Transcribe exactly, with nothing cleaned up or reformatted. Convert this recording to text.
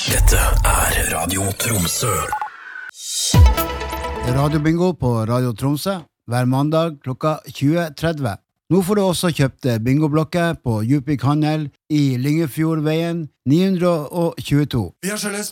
Dette er Radio Tromsø. Radiobingo på Radio Tromsø hver mandag klokka tjue tretti. Nå får du også kjøpt bingoblokker på Djupvik Handel i Lyngefjordveien ni hundre tjueto. Vi har skjelles.